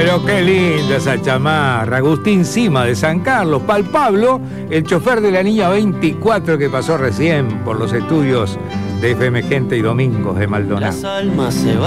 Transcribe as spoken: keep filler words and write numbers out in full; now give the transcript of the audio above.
Pero qué linda esa chamarra. Agustín Cima de San Carlos, Pal Pablo, el chofer de la niña veinticuatro que pasó recién por los estudios de F M Gente y Domingos de Maldonado. Las almas se van.